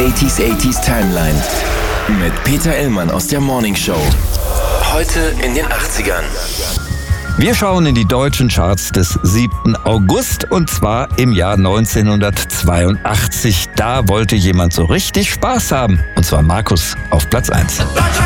80s Timeline mit Peter Illmann aus der Morning Show. Heute in den 80ern. Wir schauen in die deutschen Charts des 7. August und zwar im Jahr 1982. Da wollte jemand so richtig Spaß haben. Und zwar Markus auf Platz 1.